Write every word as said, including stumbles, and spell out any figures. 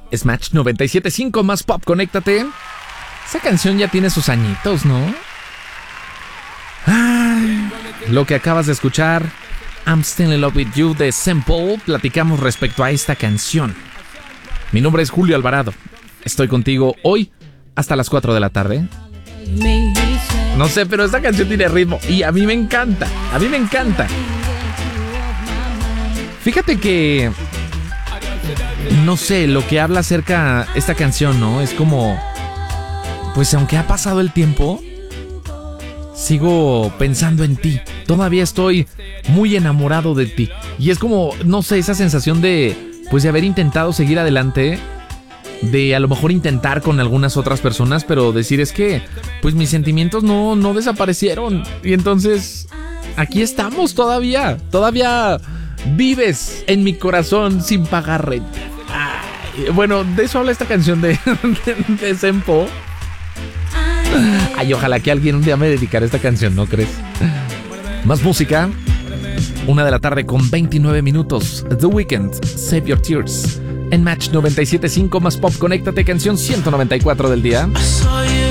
Smash noventa y siete punto cinco más pop, conéctate. Esa canción ya tiene sus añitos, ¿no? Ay, lo que acabas de escuchar, I'm Still in Love with You de Simple. Platicamos respecto a esta canción. Mi nombre es Julio Alvarado. Estoy contigo hoy hasta las cuatro de la tarde. No sé, pero esta canción tiene ritmo y a mí me encanta. A mí me encanta. Fíjate que no sé, lo que habla acerca esta canción, ¿no? Es como, pues aunque ha pasado el tiempo, sigo pensando en ti. Todavía estoy muy enamorado de ti. Y es como, no sé, esa sensación de, pues de haber intentado seguir adelante, de a lo mejor intentar con algunas otras personas, pero decir es que, pues mis sentimientos no, no desaparecieron. Y entonces, aquí estamos todavía. Todavía vives en mi corazón sin pagar renta. Ay, bueno, de eso habla esta canción de, de, de Sempo. Ay, ojalá que alguien un día me dedicara a esta canción, ¿no crees? Más música. Una de la tarde con veintinueve minutos. The Weeknd, Save Your Tears. En Match noventa y siete punto cinco más pop, conéctate, canción ciento noventa y cuatro del día.